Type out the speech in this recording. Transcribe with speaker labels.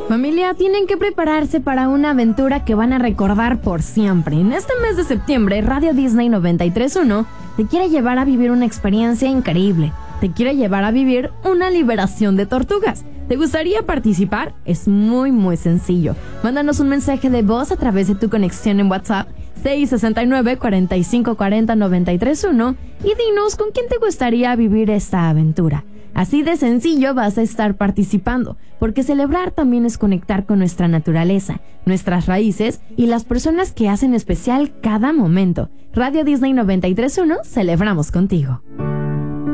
Speaker 1: Familia, tienen que prepararse para una aventura que van a recordar por siempre. En este mes de septiembre, Radio Disney 93.1 te quiere llevar a vivir una experiencia increíble. Te quiere llevar a vivir una liberación de tortugas. ¿Te gustaría participar? Es muy sencillo. Mándanos un mensaje de voz a través de tu conexión en WhatsApp 669-4540-931 y dinos con quién te gustaría vivir esta aventura. Así de sencillo vas a estar participando, porque celebrar también es conectar con nuestra naturaleza, nuestras raíces y las personas que hacen especial cada momento. Radio Disney 93.1, celebramos contigo.